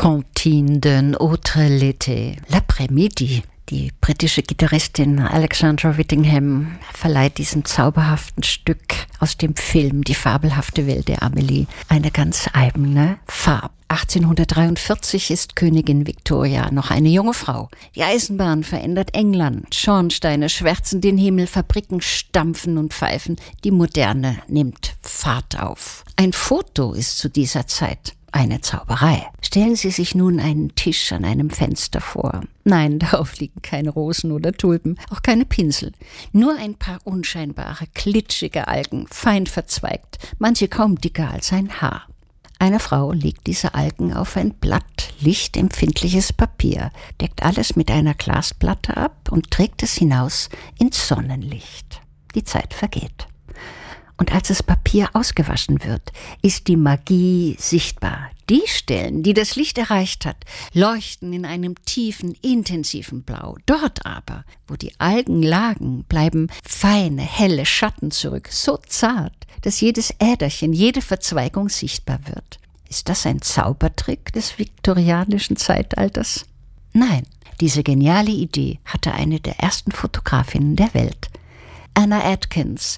Cantine d'un autre l'été, l'après-midi. Die britische Gitarristin Alexandra Whittingham verleiht diesem zauberhaften Stück aus dem Film Die fabelhafte Welt der Amelie eine ganz eigene Farbe. 1843 ist Königin Victoria noch eine junge Frau. Die Eisenbahn verändert England. Schornsteine schwärzen den Himmel, Fabriken stampfen und pfeifen. Die Moderne nimmt Fahrt auf. Ein Foto ist zu dieser Zeit eine Zauberei. Stellen Sie sich nun einen Tisch an einem Fenster vor. Nein, darauf liegen keine Rosen oder Tulpen, auch keine Pinsel. Nur ein paar unscheinbare, klitschige Algen, fein verzweigt, manche kaum dicker als ein Haar. Eine Frau legt diese Algen auf ein Blatt lichtempfindliches Papier, deckt alles mit einer Glasplatte ab und trägt es hinaus ins Sonnenlicht. Die Zeit vergeht. Und als das Papier ausgewaschen wird, ist die Magie sichtbar. Die Stellen, die das Licht erreicht hat, leuchten in einem tiefen, intensiven Blau. Dort aber, wo die Algen lagen, bleiben feine, helle Schatten zurück, so zart, dass jedes Äderchen, jede Verzweigung sichtbar wird. Ist das ein Zaubertrick des viktorianischen Zeitalters? Nein, diese geniale Idee hatte eine der ersten Fotografinnen der Welt. Anna Atkins.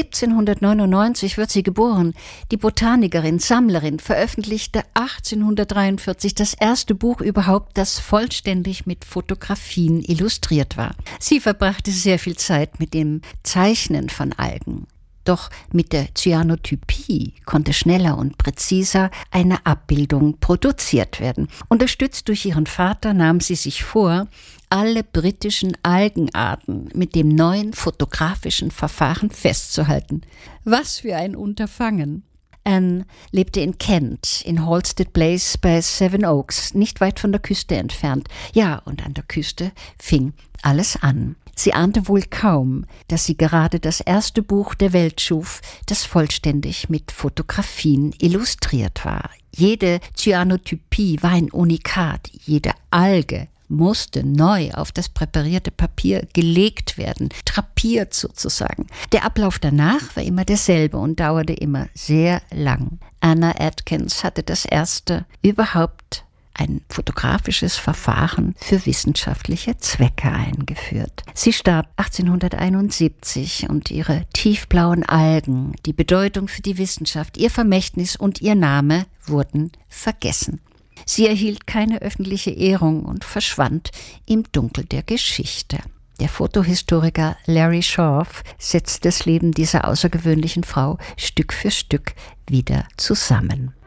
1799 wird sie geboren. Die Botanikerin, Sammlerin, veröffentlichte 1843 das erste Buch überhaupt, das vollständig mit Fotografien illustriert war. Sie verbrachte sehr viel Zeit mit dem Zeichnen von Algen. Doch mit der Cyanotypie konnte schneller und präziser eine Abbildung produziert werden. Unterstützt durch ihren Vater nahm sie sich vor, alle britischen Algenarten mit dem neuen fotografischen Verfahren festzuhalten. Was für ein Unterfangen! Anne lebte in Kent, in Halstead Place bei Sevenoaks, nicht weit von der Küste entfernt. Ja, und an der Küste fing alles an. Sie ahnte wohl kaum, dass sie gerade das erste Buch der Welt schuf, das vollständig mit Fotografien illustriert war. Jede Cyanotypie war ein Unikat, jede Alge musste neu auf das präparierte Papier gelegt werden, drapiert sozusagen. Der Ablauf danach war immer derselbe und dauerte immer sehr lang. Anna Atkins hatte das erste überhaupt ein fotografisches Verfahren für wissenschaftliche Zwecke eingeführt. Sie starb 1871 und ihre tiefblauen Algen, die Bedeutung für die Wissenschaft, ihr Vermächtnis und ihr Name wurden vergessen. Sie erhielt keine öffentliche Ehrung und verschwand im Dunkel der Geschichte. Der Fotohistoriker Larry Schorf setzt das Leben dieser außergewöhnlichen Frau Stück für Stück wieder zusammen.